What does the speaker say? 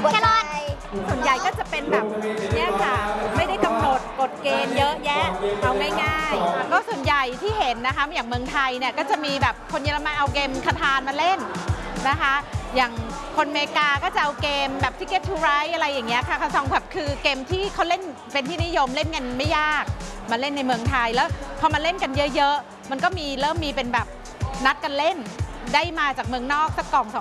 แครอทส่วนใหญ่ก็จะเป็นแบบเนี่ยค่ะไม่ได้กำหนดกฎเกณฑ์เยอะแยะเอาง่ายๆก็ส่วนใหญ่ที่เห็นนะคะอย่างเมืองไทยเนี่ยก็จะมีแบบคนเยอรมันเอาเกมคาทานมาเล่นนะคะอย่างคนอเมริกาก็จะเอาเกมแบบ Ticket to Ride อะไรอย่างเงี้ยค่ะคาซองแบบคือเกมที่เขาเล่นเป็นที่นิยมเล่นกันไม่ยากมาเล่นในเมืองไทยแล้วพอมาเล่นกันเยอะๆมันก็เริ่มมีเป็นแบบนัดกันเล่นได้มาจากเมืองนอกสักกล่อง